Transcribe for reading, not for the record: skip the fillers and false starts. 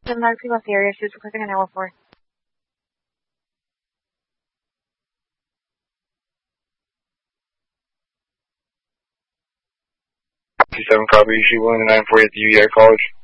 Marcy left the area. She was requesting an hour 4. 57 copy, she 1 to 948 at the UEI College.